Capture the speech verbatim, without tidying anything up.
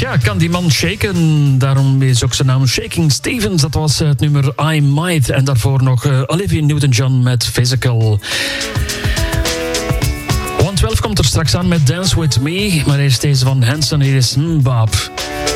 Ja, kan die man shaken? Daarom is ook zijn naam Shaking Stevens. Dat was het nummer I Might. En daarvoor nog uh, Olivia Newton-John met Physical. honderdtwaalf komt er straks aan met Dance With Me. Maar eerst deze van Hanson. Hier is Mbap.